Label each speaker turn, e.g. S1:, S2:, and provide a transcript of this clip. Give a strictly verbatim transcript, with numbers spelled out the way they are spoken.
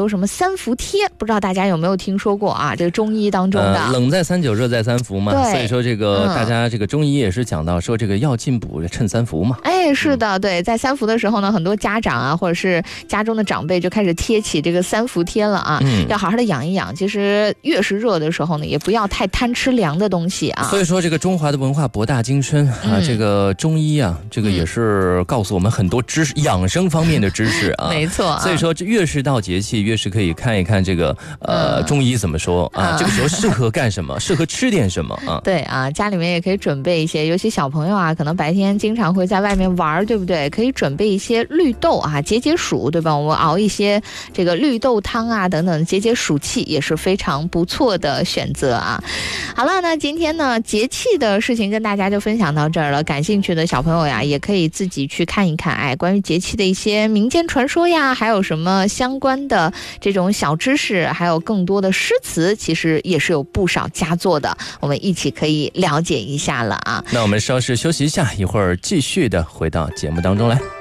S1: 说什么三伏贴，不知道大家有没有听说过啊？这个中医当中的、
S2: 呃、冷在三九，热在三伏嘛，所以说这个、嗯、大家这个中医也是讲到说这个要进补趁三伏嘛。
S1: 哎，是的，对，在三伏的时候呢，很多家长啊，或者是家中的长辈就开始贴起这个三伏贴了啊，嗯、要好好的养一养。其实越是热的时候呢，也不要太贪吃凉的东西啊。
S2: 所以说这个中华的文化博大精深啊，嗯、这个中医啊，这个也是告诉我们很多知识、嗯、养生方面的知识啊。
S1: 没错、啊，
S2: 所以说这越是到节气，越是可以看一看这个呃、嗯、中医怎么说啊，这个时候适合干什么，适合吃点什么啊？
S1: 对啊，家里面也可以准备一些，尤其小朋友啊，可能白天经常会在外面玩，对不对？可以准备一些绿豆啊，解解暑，对吧？我们熬一些这个绿豆汤啊，等等，解解暑气也是非常不错的选择啊。好了，那今天呢，节气的事情跟大家就分享到这儿了。感兴趣的小朋友呀，也可以自己去看一看，哎，关于节气的一些民间传说呀，还有什么相关的这种小知识，还有更多的诗词，其实也是有不少佳作的，我们一起可以了解一下了啊。
S2: 那我们稍事休息一下，一会儿继续的回到节目当中来。